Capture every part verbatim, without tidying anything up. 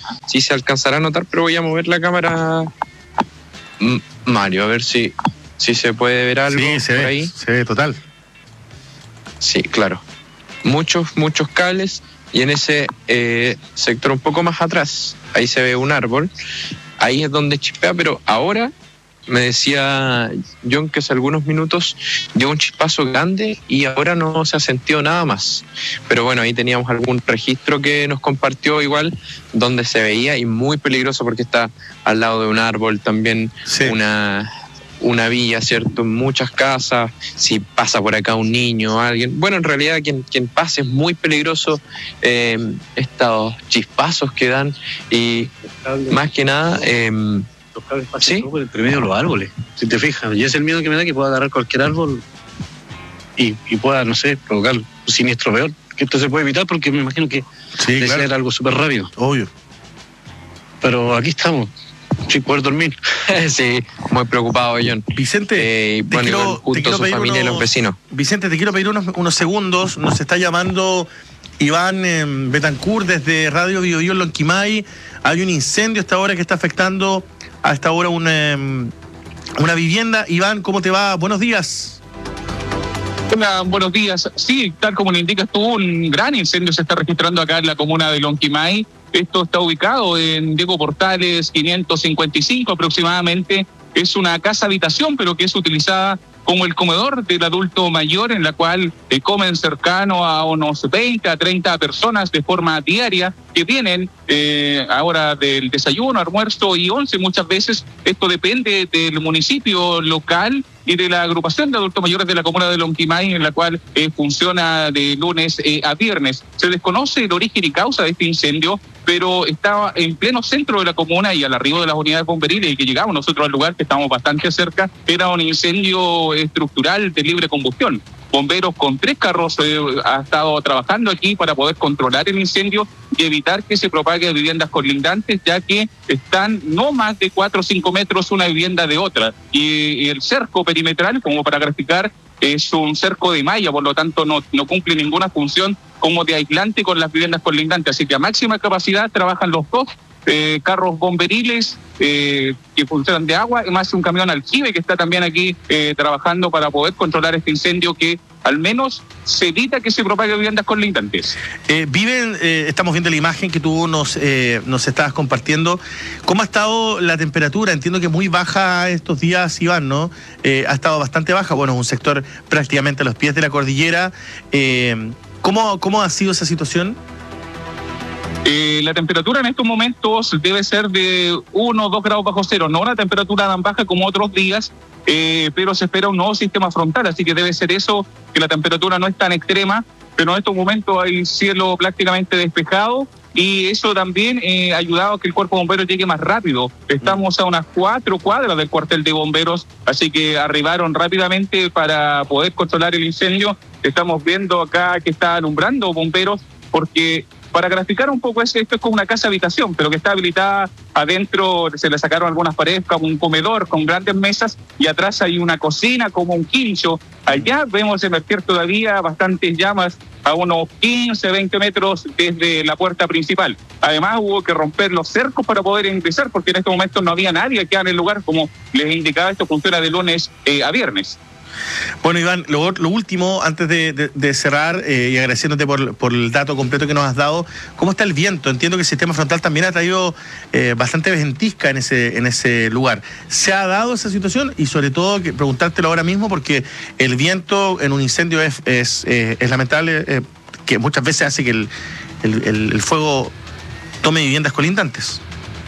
si se alcanzará a notar, pero voy a mover la cámara, M- Mario, a ver si, si se puede ver algo. Sí, se por ve, ahí. se ve total. Sí, claro. Muchos, muchos cables, y en ese eh, sector un poco más atrás, ahí se ve un árbol. Ahí es donde chispea, pero ahora me decía John que hace algunos minutos dio un chispazo grande y ahora no se ha sentido nada más. Pero bueno, ahí teníamos algún registro que nos compartió igual, donde se veía, y muy peligroso porque está al lado de un árbol también, Sí. una, una villa, ¿cierto? Muchas casas, si pasa por acá un niño o alguien. Bueno, en realidad quien, quien pase es muy peligroso, eh, estos chispazos que dan, y más que nada... Eh, Los cables pasan ¿Sí? todo por entre medio de los árboles, si te fijas. Y es el miedo que me da, que pueda agarrar cualquier árbol y, y pueda, no sé, provocar un siniestro peor. Que esto se puede evitar porque me imagino que Sí, debe claro. ser algo súper rápido. Obvio. Pero aquí estamos, sin poder dormir. sí, muy preocupado, John. Vicente, Eh, te bueno, quiero- igual te junto quiero a su pedir familia y unos- los vecinos. Vicente, te quiero pedir unos, unos segundos. Nos está llamando Iván eh, Betancourt desde Radio Bio Bio en Lonquimay. Hay un incendio a esta hora que está afectando a esta hora una, una vivienda. Iván, ¿cómo te va? Buenos días. Hola, buenos días. Sí, tal como le indicas tú, un gran incendio se está registrando acá en la comuna de Lonquimay. Esto está ubicado en Diego Portales quinientos cincuenta y cinco aproximadamente. Es una casa habitación, pero que es utilizada como el comedor del adulto mayor, en la cual eh, comen cercano a unos veinte a treinta personas de forma diaria, que vienen eh, ahora del desayuno, almuerzo y once muchas veces. Esto depende del municipio local y de la agrupación de adultos mayores de la comuna de Lonquimay, en la cual eh, funciona de lunes eh, a viernes. Se desconoce el origen y causa de este incendio, pero estaba en pleno centro de la comuna, y al arribo de las unidades bomberiles, y que llegamos nosotros al lugar, que estamos bastante cerca, era un incendio estructural de libre combustión. Bomberos con tres carros eh, ha estado trabajando aquí para poder controlar el incendio y evitar que se propague a viviendas colindantes, ya que están no más de cuatro o cinco metros una vivienda de otra. Y, y el cerco perimetral, como para graficar, es un cerco de malla, por lo tanto no, no cumple ninguna función como de aislante con las viviendas colindantes. Así que a máxima capacidad trabajan los dos eh, carros bomberiles eh, que funcionan de agua, y más un camión aljibe que está también aquí eh, trabajando para poder controlar este incendio, que al menos se evita que se propague a viviendas colindantes. Eh, viven, eh, estamos viendo la imagen que tú nos, eh, nos estabas compartiendo. ¿Cómo ha estado la temperatura? Entiendo que muy baja estos días, Iván, ¿no? Eh, ha estado bastante baja. Bueno, es un sector prácticamente a los pies de la cordillera. Eh, ¿cómo, ¿Cómo ha sido esa situación? Eh, la temperatura en estos momentos debe ser de uno o dos grados bajo cero, no una temperatura tan baja como otros días, eh, pero se espera un nuevo sistema frontal, así que debe ser eso, que la temperatura no es tan extrema, pero en estos momentos hay cielo prácticamente despejado, y eso también eh, ha ayudado a que el cuerpo de bomberos llegue más rápido. Estamos a unas cuatro cuadras del cuartel de bomberos, así que arribaron rápidamente para poder controlar el incendio. Estamos viendo acá que está alumbrando bomberos, porque para graficar un poco, esto es como una casa habitación, pero que está habilitada. Adentro se le sacaron algunas paredes como un comedor con grandes mesas, y atrás hay una cocina como un quincho. Allá vemos emerger todavía bastantes llamas a unos quince, veinte metros desde la puerta principal. Además hubo que romper los cercos para poder ingresar, porque en este momento no había nadie acá en el lugar. Como les indicaba, esto funciona de lunes eh, a viernes. Bueno, Iván, lo, lo último, antes de, de, de cerrar, eh, y agradeciéndote por, por el dato completo que nos has dado, ¿cómo está el viento? Entiendo que el sistema frontal también ha traído eh, bastante ventisca en ese, en ese lugar. ¿Se ha dado esa situación? Y sobre todo, que preguntártelo ahora mismo, porque el viento en un incendio es, es, eh, es lamentable, eh, que muchas veces hace que el, el, el, el fuego tome viviendas colindantes.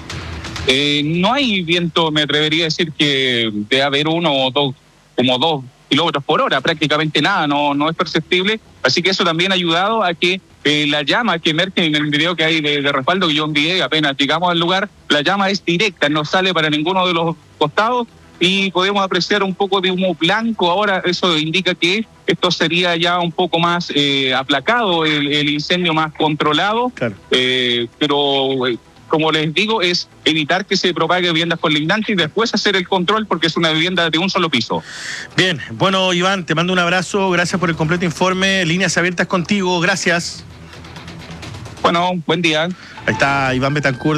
Eh, no hay viento, me atrevería a decir que debe haber uno o dos, como dos kilómetros por hora, prácticamente nada, no, no es perceptible. Así que eso también ha ayudado a que eh, la llama que emerge en el video que hay de, de respaldo que yo envié apenas llegamos al lugar, la llama es directa, no sale para ninguno de los costados, y podemos apreciar un poco de humo blanco. Ahora eso indica que esto sería ya un poco más eh, aplacado, el, el incendio más controlado. Claro. Eh, pero eh, como les digo, es evitar que se propague viviendas colindantes y después hacer el control, porque es una vivienda de un solo piso. Bien, bueno, Iván, te mando un abrazo, gracias por el completo informe, líneas abiertas contigo, gracias. Bueno, buen día. Ahí está Iván Betancourt.